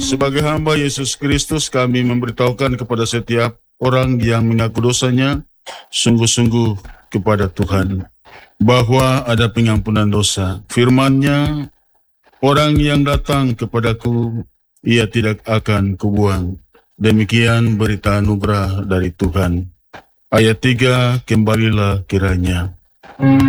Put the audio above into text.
Sebagai hamba Yesus Kristus, kami memberitahukan kepada setiap orang yang mengaku dosanya sungguh-sungguh kepada Tuhan bahwa ada pengampunan dosa. Firman-Nya, orang yang datang kepadaku, ia tidak akan kubuang. Demikian berita anugerah dari Tuhan. Ayat 3, kembalilah kiranya.